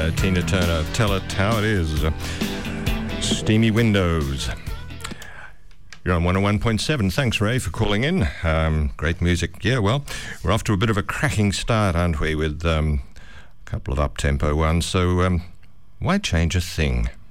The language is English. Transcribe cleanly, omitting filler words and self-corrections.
Tina Turner, Tell It How It Is. Steamy Windows. You're on 101.7. Thanks, Ray, for calling in. Great music. Yeah, well, we're off to a bit of a cracking start, aren't we, with a couple of up-tempo ones. So why change a thing?